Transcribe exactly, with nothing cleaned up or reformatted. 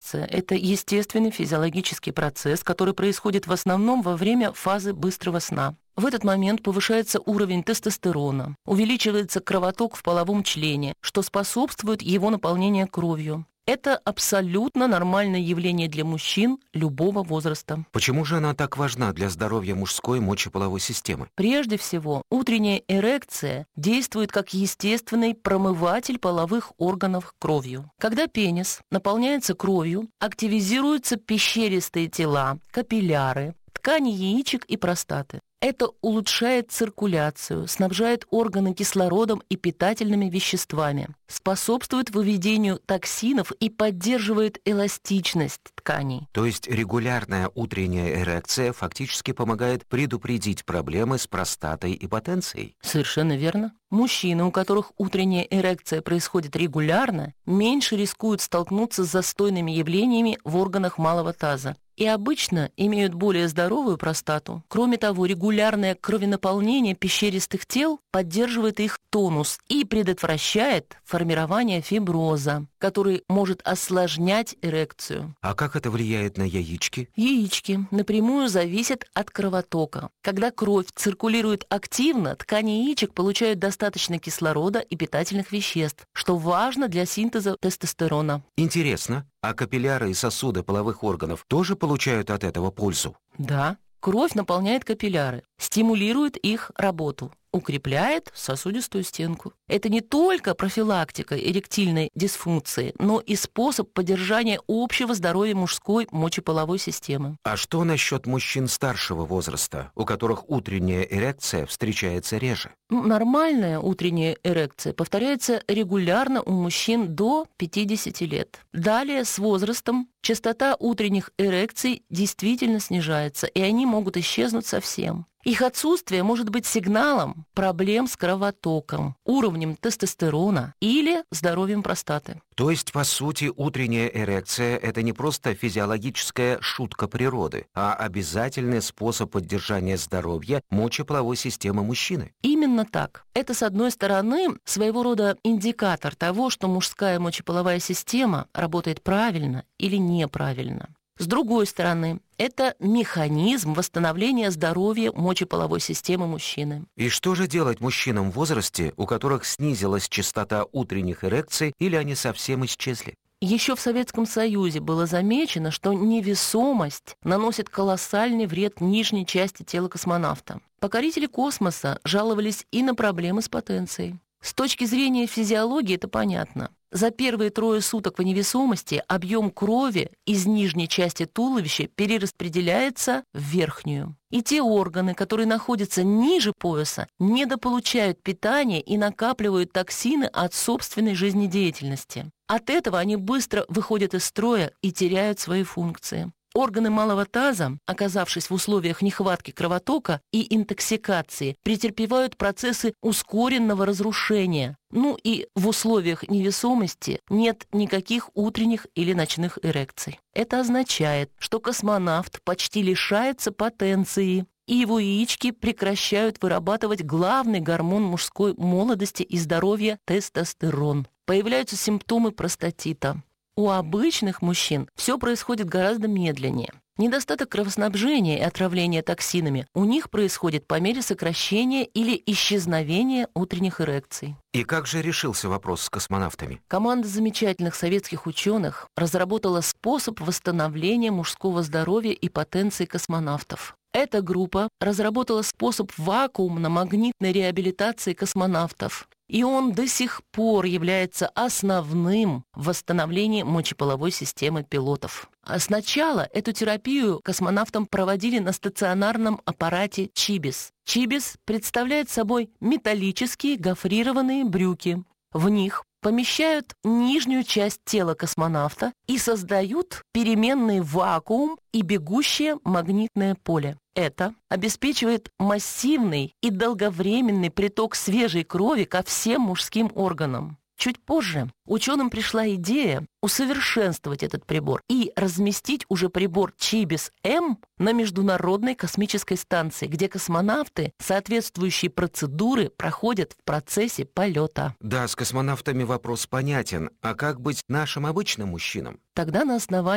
эрекция – это естественный физиологический процесс, который происходит в основном во время фазы быстрого сна. В этот момент повышается уровень тестостерона, увеличивается кровоток в половом члене, что способствует его наполнению кровью. Это абсолютно нормальное явление для мужчин любого возраста. Почему же она так важна для здоровья мужской мочеполовой системы? Прежде всего, утренняя эрекция действует как естественный промыватель половых органов кровью. Когда пенис наполняется кровью, активизируются пещеристые тела, капилляры, ткани яичек и простаты. Это улучшает циркуляцию, снабжает органы кислородом и питательными веществами, способствует выведению токсинов и поддерживает эластичность тканей. То есть регулярная утренняя эрекция фактически помогает предупредить проблемы с простатой и потенцией? Совершенно верно. Мужчины, у которых утренняя эрекция происходит регулярно, меньше рискуют столкнуться с застойными явлениями в органах малого таза и обычно имеют более здоровую простату. Кроме того, регулярное кровенаполнение пещеристых тел поддерживает их тонус и предотвращает формирование фиброза, который может осложнять эрекцию. А как это влияет на яички? Яички напрямую зависят от кровотока. Когда кровь циркулирует активно, ткани яичек получают достаточно кислорода и питательных веществ, что важно для синтеза тестостерона. Интересно, а капилляры и сосуды половых органов тоже получают от этого пользу? Да, кровь наполняет капилляры, стимулирует их работу, укрепляет сосудистую стенку. Это не только профилактика эректильной дисфункции, но и способ поддержания общего здоровья мужской мочеполовой системы. А что насчет мужчин старшего возраста, у которых утренняя эрекция встречается реже? Ну, нормальная утренняя эрекция повторяется регулярно у мужчин до пятидесяти лет. Далее, с возрастом, частота утренних эрекций действительно снижается, и они могут исчезнуть совсем. Их отсутствие может быть сигналом проблем с кровотоком, уровнем тестостерона или здоровьем простаты. То есть, по сути, утренняя эрекция – это не просто физиологическая шутка природы, а обязательный способ поддержания здоровья мочеполовой системы мужчины. Именно так. Это, с одной стороны, своего рода индикатор того, что мужская мочеполовая система работает правильно или неправильно. С другой стороны, это механизм восстановления здоровья мочеполовой системы мужчины. И что же делать мужчинам в возрасте, у которых снизилась частота утренних эрекций или они совсем исчезли? Еще в Советском Союзе было замечено, что невесомость наносит колоссальный вред нижней части тела космонавта. Покорители космоса жаловались и на проблемы с потенцией. С точки зрения физиологии это понятно. За первые трое суток в невесомости объем крови из нижней части туловища перераспределяется в верхнюю. И те органы, которые находятся ниже пояса, недополучают питания и накапливают токсины от собственной жизнедеятельности. От этого они быстро выходят из строя и теряют свои функции. Органы малого таза, оказавшись в условиях нехватки кровотока и интоксикации, претерпевают процессы ускоренного разрушения. Ну и в условиях невесомости нет никаких утренних или ночных эрекций. Это означает, что космонавт почти лишается потенции, и его яички прекращают вырабатывать главный гормон мужской молодости и здоровья – тестостерон. Появляются симптомы простатита. У обычных мужчин все происходит гораздо медленнее. Недостаток кровоснабжения и отравление токсинами у них происходит по мере сокращения или исчезновения утренних эрекций. И как же решился вопрос с космонавтами? Команда замечательных советских ученых разработала способ восстановления мужского здоровья и потенции космонавтов. Эта группа разработала способ вакуумно-магнитной реабилитации космонавтов. И он до сих пор является основным в восстановлении мочеполовой системы пилотов. А сначала эту терапию космонавтам проводили на стационарном аппарате Чибис. Чибис представляет собой металлические гофрированные брюки. В них помещают нижнюю часть тела космонавта и создают переменный вакуум и бегущее магнитное поле. Это обеспечивает массивный и долговременный приток свежей крови ко всем мужским органам. Чуть позже ученым пришла идея усовершенствовать этот прибор и разместить уже прибор Чибис-М на Международной космической станции, где космонавты соответствующие процедуры проходят в процессе полета. Да, с космонавтами вопрос понятен. А как быть нашим обычным мужчинам? Тогда на основании